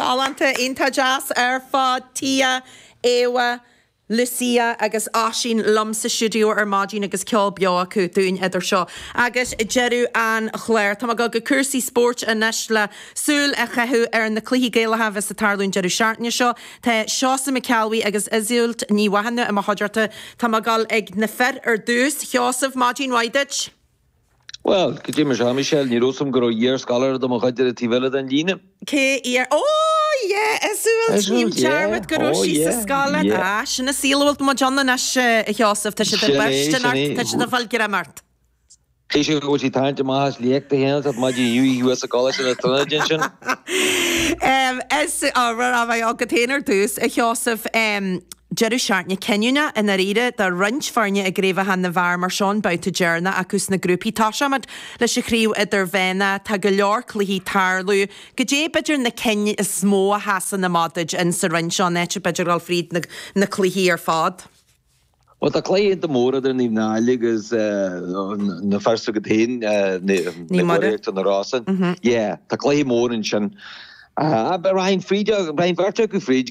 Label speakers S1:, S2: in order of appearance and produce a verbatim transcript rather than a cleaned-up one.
S1: Galanta Inta Jazz ar fá Tia Ewa Lucia agus Ashin Lumsa Studio ar Magin agus Ceol Beo acu dún idir seo. Agus Jeru an Chléir. Tá go go cursaí sport a neisle súl a chehu ar na cluichí géilethe vis a tarlún Jeru Seartne seo. Tá Seosa McCalwy agus Izult ní wahanna am a hodrata tá gal ag na fer ar dús Seosah Magin Waidich.
S2: Well, could you imagine, Michelle, you know some grow year scholar the Mohadra Tivella than Gina?
S1: Ke ear oh yeah, Izult Team Jarrett Garoshi Scala Ash and a seal old Majana Nash Joseph Tish the best and Tish the Valgramart.
S2: Kishu Gochi Time to Mahas Liek the hands of Maji U S College in the Junction.
S1: Um as our Ravai container dus a Joseph um Jeru Seartne Kenuna in a ride the runch farne a greve han na var mar Sean bout to journa acus na groupie tashamad le se criw idir vena ta galork lihi tarlu gaje bidger na Kenya is smó hasan na modage in sa runch on etche bidger Alfred na na clihi ar fad.
S2: Well, the clay in the more than the nalig is the first of the hin the mother to the Rossen. Yeah, the clay more in Shan. Uh, but Ryan Fried, Ryan Vertuk Fried